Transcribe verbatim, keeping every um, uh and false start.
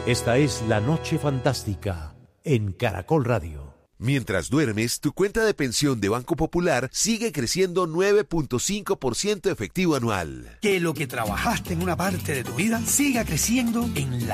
Esta es La Noche Fantástica en Caracol Radio. Mientras duermes, tu cuenta de pensión de Banco Popular sigue creciendo nueve punto cinco por ciento efectivo anual. Que lo que trabajaste en una parte de tu vida siga creciendo en la